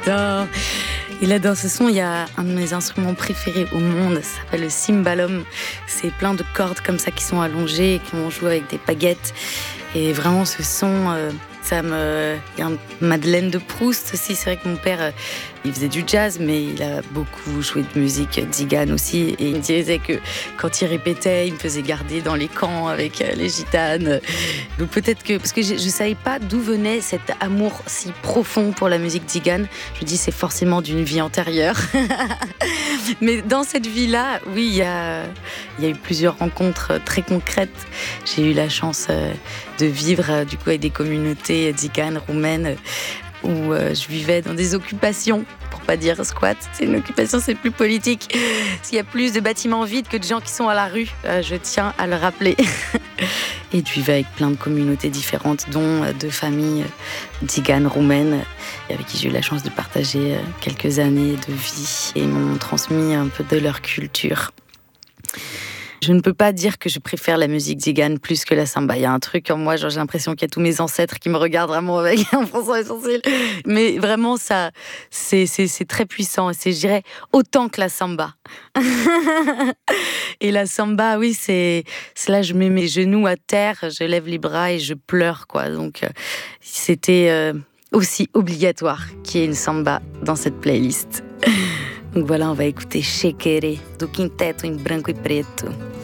adore. Et là, dans ce son, il y a un de mes instruments préférés au monde, ça s'appelle le cymbalum. C'est plein de cordes comme ça qui sont allongées et qu'on joue avec des baguettes. Et vraiment, ce son, il y a un Madeleine de Proust aussi. C'est vrai que mon père, il faisait du jazz, mais il a beaucoup joué de musique tzigane aussi. Et il me disait que quand il répétait, il me faisait garder dans les camps avec les gitanes. Donc peut-être que... Parce que je ne savais pas d'où venait cet amour si profond pour la musique tzigane. Je me dis, c'est forcément d'une vie antérieure. Mais dans cette vie-là, oui, il y a eu plusieurs rencontres très concrètes. J'ai eu la chance de vivre du coup avec des communautés tziganes, roumaines, où je vivais dans des occupations, pour pas dire squat. C'est une occupation, c'est plus politique. Parce qu'il y a plus de bâtiments vides que de gens qui sont à la rue. Je tiens à le rappeler. Et je vivais avec plein de communautés différentes, dont deux familles tziganes roumaines, avec qui j'ai eu la chance de partager quelques années de vie. Et ils m'ont transmis un peu de leur culture. Je ne peux pas dire que je préfère la musique tzigane plus que la samba. Il y a un truc en moi, genre, j'ai l'impression qu'il y a tous mes ancêtres qui me regardent vraiment avec un fronçant les sourcils. Mais vraiment, ça, c'est très puissant. C'est, je dirais, autant que la samba. Et la samba, oui, c'est là, je mets mes genoux à terre, je lève les bras et je pleure, quoi. Donc, c'était aussi obligatoire qu'il y ait une samba dans cette playlist. Donc voilà, on va écouter Xequerê, do Quinteto em Branco e Preto.